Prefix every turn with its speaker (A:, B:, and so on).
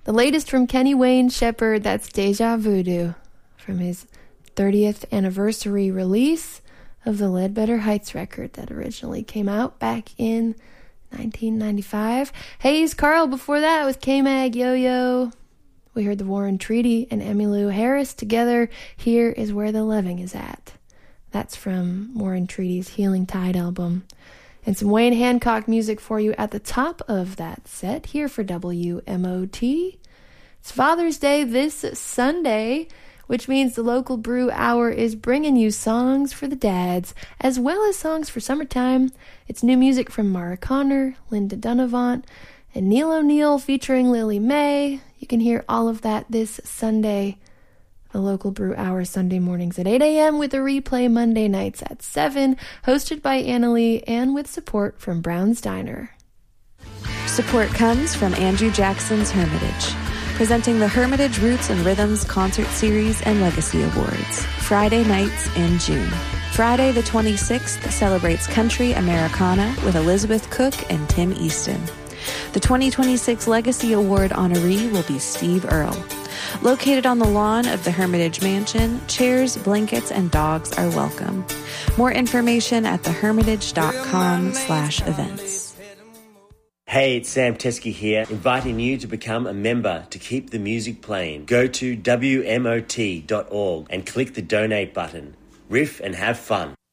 A: The latest from Kenny Wayne Shepherd, that's Deja Voodoo, from his 30th anniversary release of the Ledbetter Heights record that originally came out back in 1995. Hayes Carl before that with K-Mag Yo-Yo. We heard the Warren Treaty and Emmylou Harris together. Here is Where the Loving Is At. That's from Warren Treaty's Healing Tide album. And some Wayne Hancock music for you at the top of that set here for WMOT. It's Father's Day this Sunday, which means the local brew hour is bringing you songs for the dads, as well as songs for summertime. It's new music from Mara Connor, Linda Dunavant, and Neil O'Neill featuring Lily May. You can hear all of that this Sunday. The local brew hour Sunday mornings at 8 a.m. with a replay Monday nights at 7, hosted by Annalie and with support from Brown's Diner.
B: Support comes from Andrew Jackson's Hermitage, presenting the Hermitage Roots and Rhythms Concert Series and Legacy Awards, Friday nights in June. Friday the 26th celebrates Country Americana with Elizabeth Cook and Tim Easton. The 2026 Legacy Award honoree will be Steve Earle. Located on the lawn of the Hermitage Mansion, chairs, blankets, and dogs are welcome. More information at thehermitage.com/events.
C: Hey, it's Sam Teskey here, inviting you to become a member to keep the music playing. Go to WMOT.org and click the donate button. Riff and have fun.